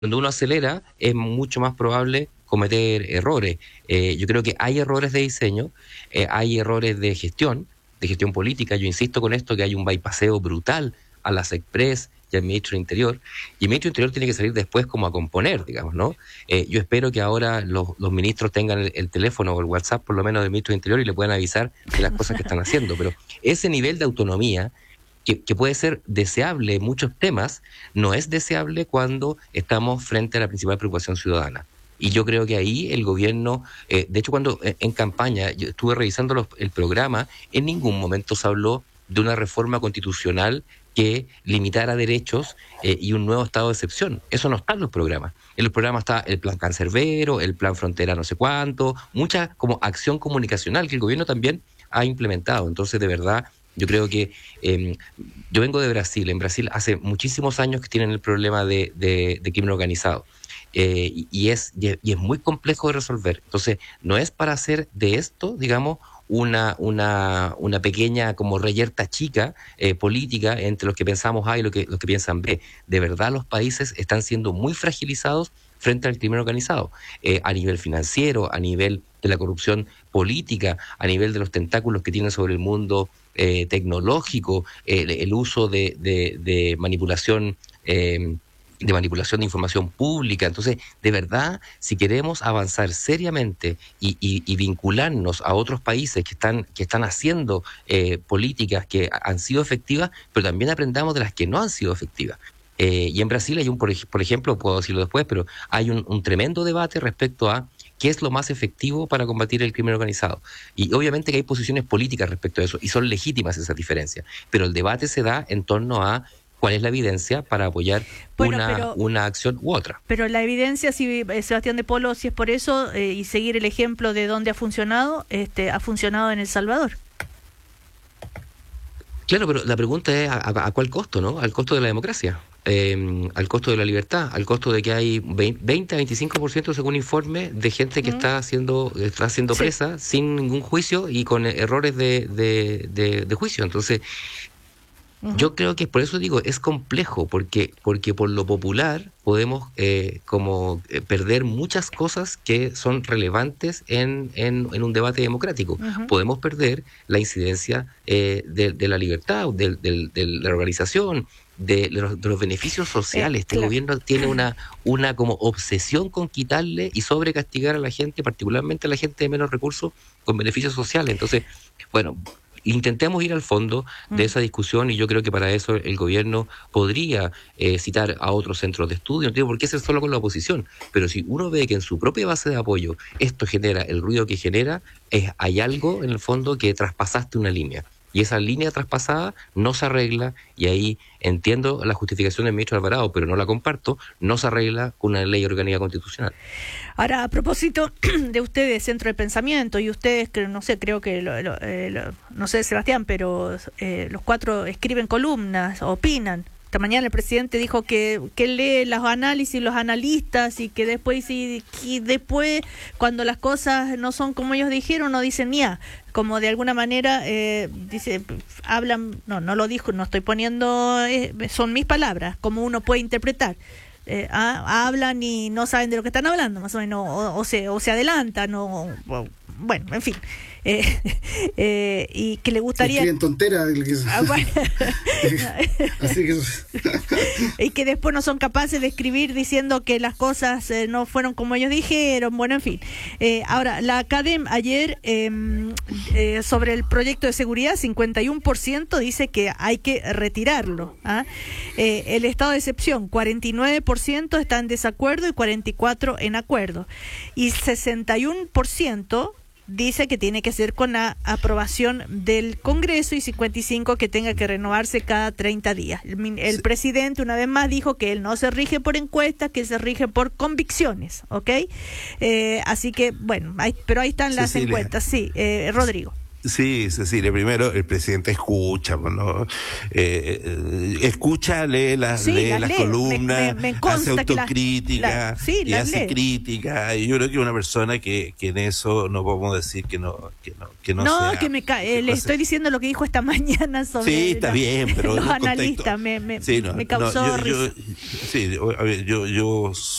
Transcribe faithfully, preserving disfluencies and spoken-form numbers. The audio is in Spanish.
Cuando uno acelera, es mucho más probable cometer errores. Eh, yo creo que hay errores de diseño, eh, hay errores de gestión, de gestión política. Yo insisto con esto que hay un bypaseo brutal a las Express y al ministro del Interior, y el ministro del Interior tiene que salir después como a componer, digamos, ¿no? Eh, yo espero que ahora los, los ministros tengan el, el teléfono o el WhatsApp, por lo menos, del ministro del Interior y le puedan avisar de las cosas que están haciendo, pero ese nivel de autonomía Que, que puede ser deseable en muchos temas, no es deseable cuando estamos frente a la principal preocupación ciudadana. Y yo creo que ahí el gobierno, eh, de hecho cuando eh, en campaña yo estuve revisando los, el programa, en ningún momento se habló de una reforma constitucional que limitara derechos eh, y un nuevo estado de excepción. Eso no está en los programas. En los programas está el plan Cancerbero, el plan Frontera no sé cuánto, mucha como acción comunicacional que el gobierno también ha implementado. Entonces, de verdad, yo creo que eh, yo vengo de Brasil. En Brasil hace muchísimos años que tienen el problema de, de, de crimen organizado eh, y, y, es, y es muy complejo de resolver. Entonces, no es para hacer de esto, digamos, una, una, una pequeña como reyerta chica eh, política entre los que pensamos A y los que, los que piensan B. De verdad, los países están siendo muy fragilizados frente al crimen organizado, eh, a nivel financiero, a nivel de la corrupción política, a nivel de los tentáculos que tienen sobre el mundo eh, tecnológico, eh, el uso de, de, de manipulación eh, de manipulación de información pública. Entonces, de verdad, si queremos avanzar seriamente y, y, y vincularnos a otros países que están que están haciendo eh, políticas que han sido efectivas, pero también aprendamos de las que no han sido efectivas. Eh, y en Brasil hay un, por, ej- por ejemplo, puedo decirlo después, pero hay un, un tremendo debate respecto a qué es lo más efectivo para combatir el crimen organizado. Y obviamente que hay posiciones políticas respecto a eso, y son legítimas esas diferencias, pero el debate se da en torno a cuál es la evidencia para apoyar bueno, una, pero, una acción u otra. Pero la evidencia, si Sebastián de Polo, si es por eso, eh, y seguir el ejemplo de dónde ha funcionado, este, ha funcionado en El Salvador. Claro, pero la pregunta es a, a, a cuál costo, ¿no? Al costo de la democracia. Eh, al costo de la libertad, al costo de que hay veinte a veinticinco por ciento, según informe, de gente que mm. está siendo está siendo sí. presa sin ningún juicio y con errores de, de, de, de juicio. Entonces, uh-huh. yo creo que por eso digo, es complejo, porque porque por lo popular podemos eh, como eh, perder muchas cosas que son relevantes en, en, en un debate democrático. Uh-huh. Podemos perder la incidencia eh, de, de la libertad, de, de, de la organización, De los, de los beneficios sociales. Eh, este claro. gobierno tiene una, una como obsesión con quitarle y sobrecastigar a la gente, particularmente a la gente de menos recursos, con beneficios sociales. Entonces, bueno, intentemos ir al fondo de esa discusión, y yo creo que para eso el gobierno podría eh, citar a otros centros de estudio. No tiene por qué ser solo con la oposición, pero si uno ve que en su propia base de apoyo esto genera el ruido que genera, es, hay algo en el fondo que traspasaste una línea. Y esa línea traspasada no se arregla, y ahí entiendo la justificación del ministro Alvarado, pero no la comparto, no se arregla con una ley orgánica constitucional. Ahora, a propósito de ustedes, Centro de Pensamiento, y ustedes, no sé, creo que, lo, lo, eh, lo, no sé, Sebastián, pero eh, los cuatro escriben columnas, opinan. Esta mañana el presidente dijo que, que lee los análisis, los analistas, y que después, y, y después cuando las cosas no son como ellos dijeron, no dicen ni a, como de alguna manera, eh, dice, hablan, no, no lo dijo, no estoy poniendo, eh, son mis palabras, como uno puede interpretar. Eh, ah, hablan y no saben de lo que están hablando, más o menos, o, o, se, o se adelantan, o, o bueno, en fin. Eh, eh, y que le gustaría escriben tonteras ah, bueno. así que y que después no son capaces de escribir diciendo que las cosas eh, no fueron como ellos dijeron. Bueno, en fin, eh, ahora la Academ ayer eh, eh, sobre el proyecto de seguridad, cincuenta y uno por ciento dice que hay que retirarlo, ¿ah? eh, el estado de excepción, cuarenta y nueve por ciento está en desacuerdo y cuarenta y cuatro por ciento en acuerdo, y sesenta y uno por ciento dice que tiene que ser con la aprobación del Congreso, y cincuenta y cinco por ciento que tenga que renovarse cada treinta días. El, el sí. presidente una vez más dijo que él no se rige por encuestas, que él se rige por convicciones, ¿ok? Eh, así que, bueno, hay, pero ahí están las Cecilia. encuestas. Sí, eh, Rodrigo. Sí, Cecilia, primero el presidente escucha, ¿no? eh, eh, escucha, lee, la, Sí, lee las las lee. columnas, Me- me- me hace consta que las- autocrítica la- sí, y las hace lee. crítica. Y yo creo que una persona que, que en eso no podemos decir que no, que no, que no, No, sea, que me ca- que eh, le pase. estoy diciendo lo que dijo esta mañana sobre Sí, está los, bien, pero los en un contexto- analistas. Me, me, Sí, no, me no, causó yo, risa. yo- sí, a ver, yo, yo